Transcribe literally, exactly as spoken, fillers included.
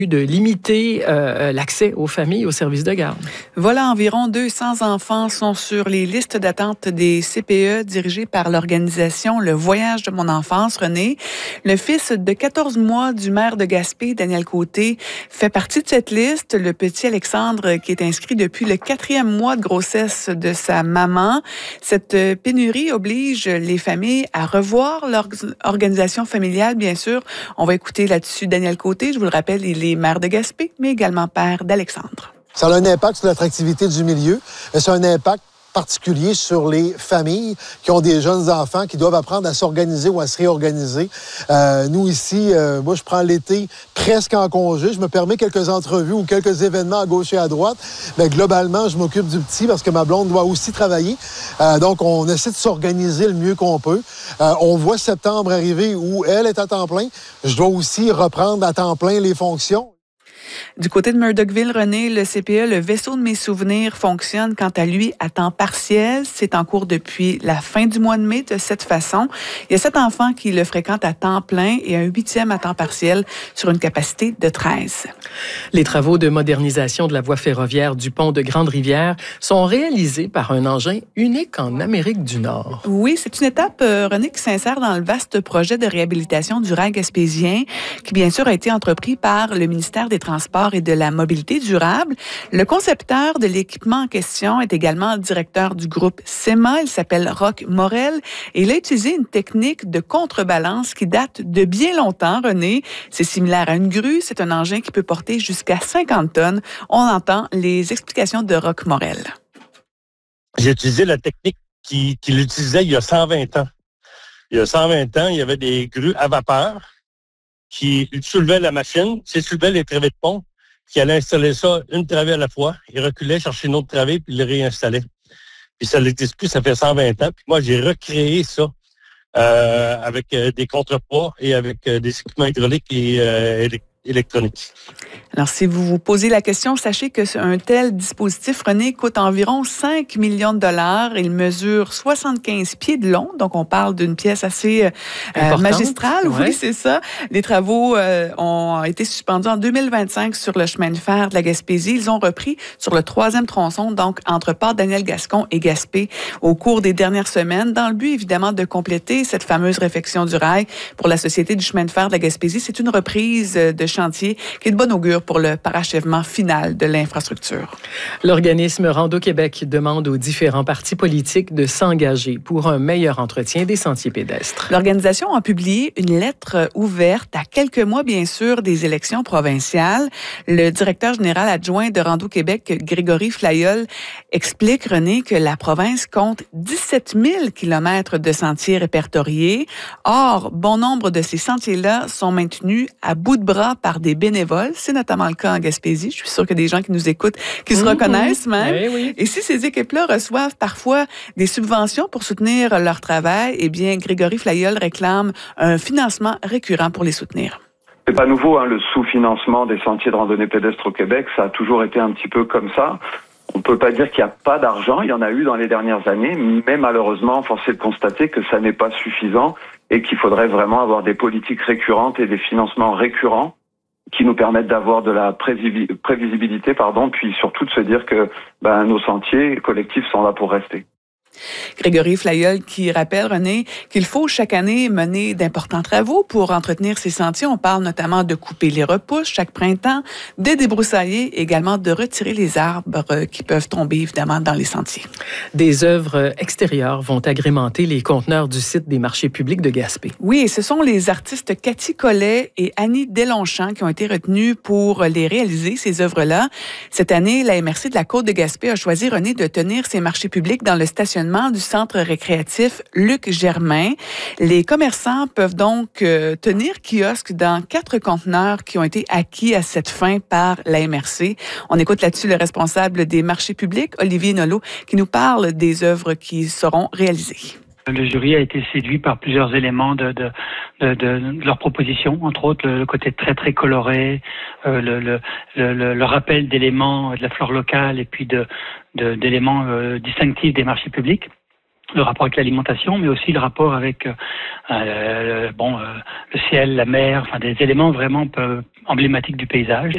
de limiter euh, l'accès aux familles aux services de garde. Voilà, environ deux cents enfants sont sur les listes d'attente des C P E dirigées par l'organisation Le Voyage de mon enfance. René, le fils de quatorze mois du maire de Gaspé, Daniel Côté, fait partie de cette liste. Le petit Alexandre qui est inscrit depuis le quatrième mois de grossesse de sa maman. Cette pénurie oblige les familles à revoir leur organisation familiale, bien sûr. On va écouter là-dessus Daniel Côté. Je vous le rappelle, il est maire de Gaspé, mais également père d'Alexandre. Ça a un impact sur l'attractivité du milieu, mais ça a un impact particulier sur les familles qui ont des jeunes enfants qui doivent apprendre à s'organiser ou à se réorganiser. Euh, nous ici, euh, moi je prends l'été presque en congé, je me permets quelques entrevues ou quelques événements à gauche et à droite, mais globalement je m'occupe du petit parce que ma blonde doit aussi travailler. Euh, donc on essaie de s'organiser le mieux qu'on peut. Euh, on voit septembre arriver où elle est à temps plein, je dois aussi reprendre à temps plein les fonctions. Du côté de Murdochville, René, le C P E, le vaisseau de mes souvenirs, fonctionne quant à lui à temps partiel. C'est en cours depuis la fin du mois de mai de cette façon. Il y a sept enfants qui le fréquentent à temps plein et un huitième à temps partiel sur une capacité de treize. Les travaux de modernisation de la voie ferroviaire du pont de Grande-Rivière sont réalisés par un engin unique en Amérique du Nord. Oui, c'est une étape, euh, René, qui s'insère dans le vaste projet de réhabilitation du rail gaspésien qui, bien sûr, a été entrepris par le ministère des Transports et de la mobilité durable. Le concepteur de l'équipement en question est également directeur du groupe S E M A. Il s'appelle Roch Morel et il a utilisé une technique de contrebalance qui date de bien longtemps, René. C'est similaire à une grue. C'est un engin qui peut porter jusqu'à cinquante tonnes. On entend les explications de Roch Morel. J'ai utilisé la technique qu'il qui utilisait il y a cent vingt ans. Il y a cent vingt ans, il y avait des grues à vapeur qui soulevaient la machine, qui soulevaient les travées de pont, qui allait installer ça une travée à la fois. Il reculait, cherchait une autre travée, puis il le réinstallait. Puis ça n'existe plus, ça fait cent vingt ans. Puis moi, j'ai recréé ça euh, avec euh, des contrepoids et avec euh, des équipements hydrauliques et euh, électroniques. Alors, si vous vous posez la question, sachez que un tel dispositif, René, coûte environ cinq millions de dollars. Il mesure soixante-quinze pieds de long, donc on parle d'une pièce assez euh, magistrale. Ouais. Oui, c'est ça. Les travaux euh, ont été suspendus en deux mille vingt-cinq sur le chemin de fer de la Gaspésie. Ils ont repris sur le troisième tronçon, donc entre Port-Daniel-Gascon et Gaspé, au cours des dernières semaines, dans le but, évidemment, de compléter cette fameuse réfection du rail pour la Société du chemin de fer de la Gaspésie. C'est une reprise de chantier qui est de bonne augure pour le parachèvement final de l'infrastructure. L'organisme Rando Québec demande aux différents partis politiques de s'engager pour un meilleur entretien des sentiers pédestres. L'organisation a publié une lettre ouverte à quelques mois, bien sûr, des élections provinciales. Le directeur général adjoint de Rando Québec, Grégory Flayol, explique, René, que la province compte dix-sept mille kilomètres de sentiers répertoriés. Or, bon nombre de ces sentiers-là sont maintenus à bout de bras par des bénévoles. C'est notamment le cas en Gaspésie. Je suis sûre qu'il y a des gens qui nous écoutent qui se mmh, reconnaissent même. Oui, oui. Et si ces équipes-là reçoivent parfois des subventions pour soutenir leur travail, eh bien, Grégory Flayol réclame un financement récurrent pour les soutenir. C'est pas nouveau, hein, le sous-financement des sentiers de randonnée pédestre au Québec. Ça a toujours été un petit peu comme ça. On ne peut pas dire qu'il n'y a pas d'argent. Il y en a eu dans les dernières années, mais malheureusement, force est de constater que ça n'est pas suffisant et qu'il faudrait vraiment avoir des politiques récurrentes et des financements récurrents qui nous permettent d'avoir de la prévisibilité, pardon, puis surtout de se dire que ben, nos sentiers collectifs sont là pour rester. Grégory Flayol qui rappelle, René, qu'il faut chaque année mener d'importants travaux pour entretenir ces sentiers. On parle notamment de couper les repousses chaque printemps, de débroussailler, également de retirer les arbres qui peuvent tomber évidemment dans les sentiers. Des œuvres extérieures vont agrémenter les conteneurs du site des marchés publics de Gaspé. Oui, et ce sont les artistes Cathy Collet et Annie Deslongchamps qui ont été retenus pour les réaliser, ces œuvres-là. Cette année, la M R C de la Côte de Gaspé a choisi, René, de tenir ces marchés publics dans le stationnement du centre récréatif Luc Germain. Les commerçants peuvent donc euh, tenir kiosque dans quatre conteneurs qui ont été acquis à cette fin par la M R C. On écoute là-dessus le responsable des marchés publics, Olivier Nolot, qui nous parle des œuvres qui seront réalisées. Le jury a été séduit par plusieurs éléments de, de, de, de, de leur proposition, entre autres le, le côté très très coloré, euh, le, le, le, le rappel d'éléments de la flore locale et puis de, de, d'éléments euh, distinctifs des marchés publics. Le rapport avec l'alimentation, mais aussi le rapport avec euh, euh, bon euh, le ciel, la mer, enfin des éléments vraiment peu emblématiques du paysage.